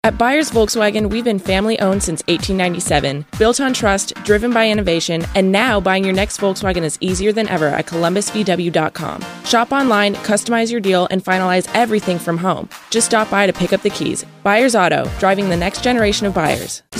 At Byers Volkswagen, we've been family-owned since 1897, built on trust, driven by innovation, and now buying your next Volkswagen is easier than ever at columbusvw.com. Shop online, customize your deal, and finalize everything from home. Just stop by to pick up the keys. Byers Auto, driving the next generation of buyers.